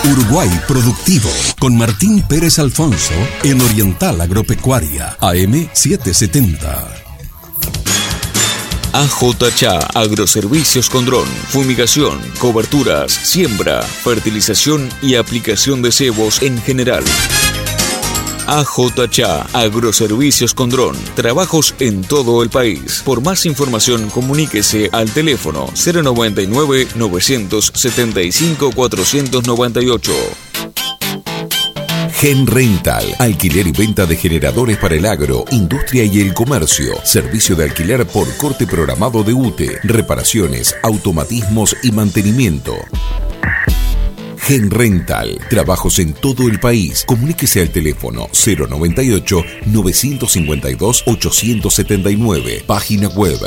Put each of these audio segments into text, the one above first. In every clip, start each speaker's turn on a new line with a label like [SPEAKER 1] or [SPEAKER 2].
[SPEAKER 1] Uruguay Productivo, con Martín Pérez Alfonso, en Oriental Agropecuaria, AM 770.
[SPEAKER 2] AJCHA, Agroservicios con dron, fumigación, coberturas, siembra, fertilización y aplicación de cebos en general. AJCHA, Agroservicios con dron, trabajos en todo el país. Por más información, comuníquese al teléfono 099-975-498.
[SPEAKER 3] Gen Rental, alquiler y venta de generadores para el agro, industria y el comercio, servicio de alquiler por corte programado de UTE, reparaciones, automatismos y mantenimiento. Gen Rental, trabajos en todo el país. Comuníquese al teléfono 098-952-879, página web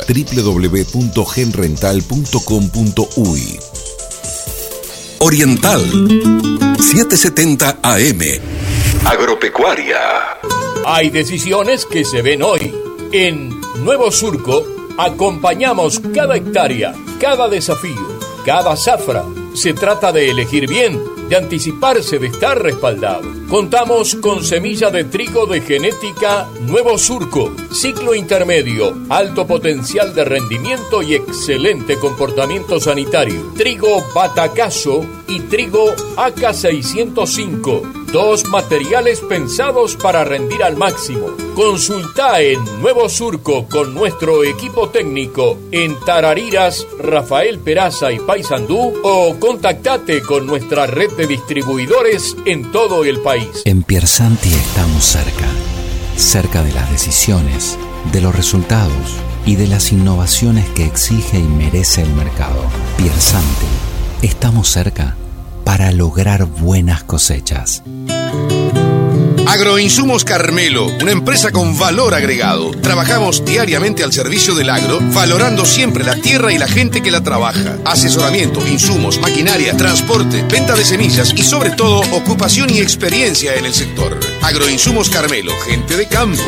[SPEAKER 3] www.genrental.com.uy.
[SPEAKER 1] Oriental 770 AM. Agropecuaria.
[SPEAKER 4] Hay decisiones que se ven hoy. En Nuevo Surco acompañamos cada hectárea, cada desafío, cada zafra. Se trata de elegir bien, de anticiparse, de estar respaldado. Contamos con semilla de trigo de genética Nuevo Surco, ciclo intermedio, alto potencial de rendimiento y excelente comportamiento sanitario. Trigo Batacazo y trigo AK605. Dos materiales pensados para rendir al máximo. Consulta en Nuevo Surco con nuestro equipo técnico en Tarariras, Rafael Peraza y Paysandú, o contactate con nuestra red de distribuidores en todo el país.
[SPEAKER 5] En Piersanti estamos cerca de las decisiones, de los resultados y de las innovaciones que exige y merece el mercado. Piersanti, estamos cerca para lograr buenas cosechas.
[SPEAKER 6] Agroinsumos Carmelo, una empresa con valor agregado. Trabajamos diariamente al servicio del agro, valorando siempre la tierra y la gente que la trabaja. Asesoramiento, insumos, maquinaria, transporte, venta de semillas y sobre todo ocupación y experiencia en el sector. Agroinsumos Carmelo, gente de campo.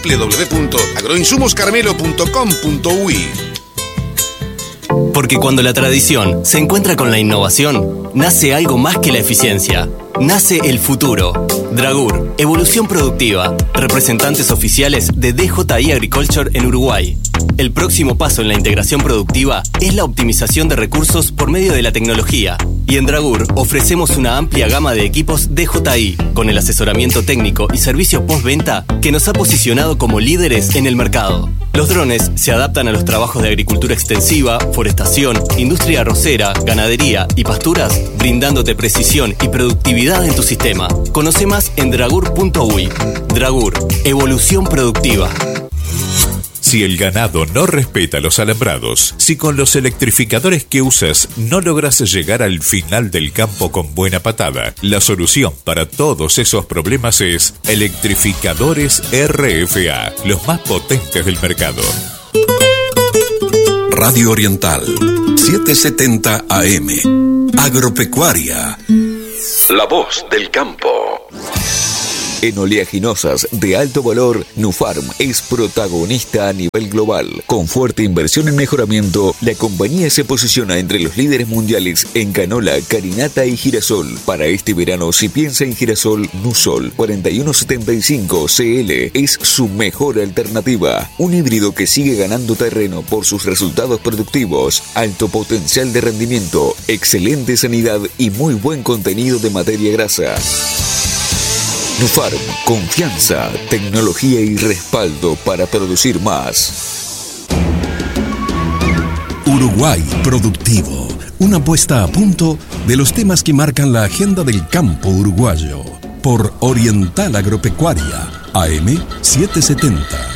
[SPEAKER 6] www.agroinsumoscarmelo.com.uy.
[SPEAKER 7] Porque cuando la tradición se encuentra con la innovación, nace algo más que la eficiencia. Nace el futuro. Dragur, evolución productiva. Representantes oficiales de DJI Agriculture en Uruguay. El próximo paso en la integración productiva es la optimización de recursos por medio de la tecnología. Y en Dragur ofrecemos una amplia gama de equipos DJI, con el asesoramiento técnico y servicio postventa que nos ha posicionado como líderes en el mercado. Los drones se adaptan a los trabajos de agricultura extensiva, forestación, industria arrocera, ganadería y pasturas, brindándote precisión y productividad en tu sistema. Conoce más en dragur.uy. Dragur, evolución productiva.
[SPEAKER 3] Si el ganado no respeta los alambrados, si con los electrificadores que usas no logras llegar al final del campo con buena patada, la solución para todos esos problemas es electrificadores RFA, los más potentes del mercado.
[SPEAKER 1] Radio Oriental 770 AM. Agropecuaria. La voz del campo.
[SPEAKER 2] En oleaginosas de alto valor, Nufarm es protagonista a nivel global. Con fuerte inversión en mejoramiento, la compañía se posiciona entre los líderes mundiales en canola, carinata y girasol. Para este verano, si piensa en girasol, Nusol 4175 CL es su mejor alternativa. Un híbrido que sigue ganando terreno por sus resultados productivos, alto potencial de rendimiento, excelente sanidad y muy buen contenido de materia grasa. Nufarm, confianza, tecnología y respaldo para producir más.
[SPEAKER 1] Uruguay Productivo, una puesta a punto de los temas que marcan la agenda del campo uruguayo. Por Oriental Agropecuaria, AM 770.